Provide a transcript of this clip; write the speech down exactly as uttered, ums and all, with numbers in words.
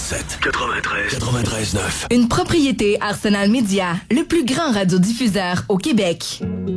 sept, quatre-vingt-treize, quatre-vingt-treize neuf. Une propriété Arsenal Media, le plus grand radiodiffuseur au Québec.